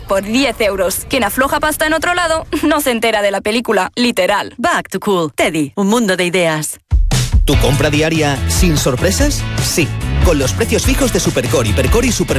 por 10 euros. Quien afloja pasta en otro lado no se entera de la película, literal. Back to Cool. Teddy, un mundo de ideas. ¿Tu compra diaria sin sorpresas? Sí. Con los precios fijos de Supercore, Hipercore y Super